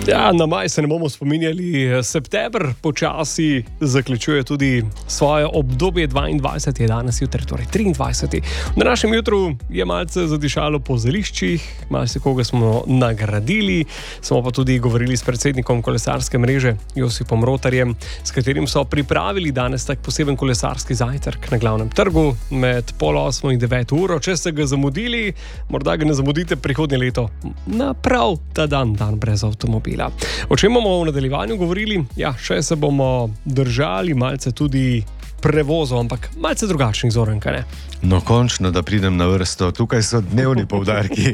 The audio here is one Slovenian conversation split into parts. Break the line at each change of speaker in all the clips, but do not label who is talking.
Ja, na maj se ne bomo spominjali. September počasi zaključuje tudi svoje obdobje. 22 je danes, jutri, torej 23. Na našem jutru je malce zadišalo po zeliščih, malce koga smo nagradili, smo pa tudi govorili s predsednikom kolesarske mreže Josipom Rotarjem, s katerim so pripravili danes tak poseben kolesarski zajtrk na glavnem trgu med 7:30 in 9 uro. Če ste ga zamudili, morda ga ne zamudite prihodnje leto. Na prav ta dan brez avtomobila. O čem bomo v nadaljevanju govorili? Ja, še se bomo držali malce tudi prevozov, ampak malce drugačnih, Zoran, kaj ne?
No, končno, da pridem na vrsto. Tukaj so dnevni poudarki.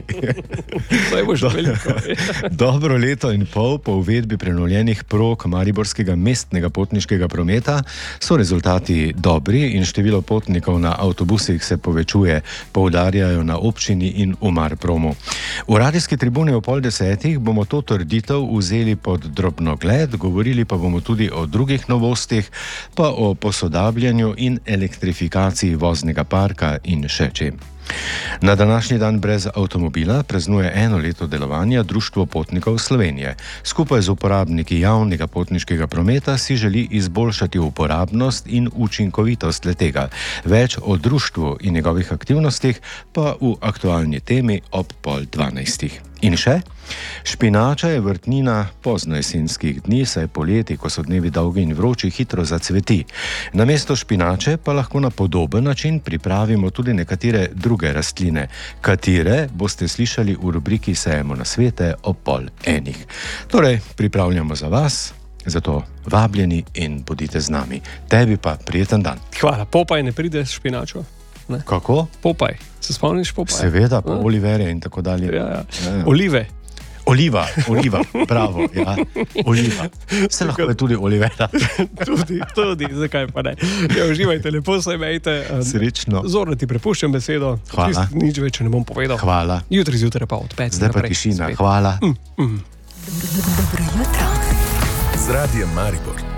To je že veliko.
Dobro leto in pol po uvedbi prenovljenih prog mariborskega mestnega potniškega prometa so rezultati dobri in število potnikov na avtobusih se povečuje, poudarjajo na občini in v Marpromu. V radijski tribuni ob 9:30 bomo to trditev vzeli pod drobnogled, govorili pa bomo tudi o drugih novostih, pa o posodabljanju in elektrifikaciji voznega parka in še čem. Na današnji dan brez avtomobila praznuje 1 leto delovanja Društvo potnikov Slovenije. Skupaj z uporabniki javnega potniškega prometa si želi izboljšati uporabnost in učinkovitost letega. Več o društvu in njegovih aktivnostih pa v aktualni temi ob 11:30. In še? Špinača je vrtnina poznojesenskih dni, saj poleti, ko so dnevi dolgi in vroči, hitro zacveti. Namesto špinače pa lahko na podoben način pripravimo tudi nekatere druge rastline, katere boste slišali v rubriki Sejemo nasvete ob 12:30. Torej, pripravljamo za vas, zato vabljeni in bodite z nami. Tebi pa prijeten dan.
Hvala. Popaj ne pride s špinačo? Ne?
Kako?
Popaj. Se spomniš Popaj?
Seveda, pa olivere in tako dalje.
Ja. Olive.
Oliva, bravo, ja, oliva. Se lahko je tudi olivera.
Tudi, zakaj pa ne. Ja, uživajte, lepo se imejte.
Srečno.
Zoran, ti prepuščam besedo.
Hvala.
Nič več ne bom povedal.
Hvala.
Jutri zjutraj pa od 5.
Zdaj pa tišina. Hvala.
Dobro jutro. Z Radijem Maribor.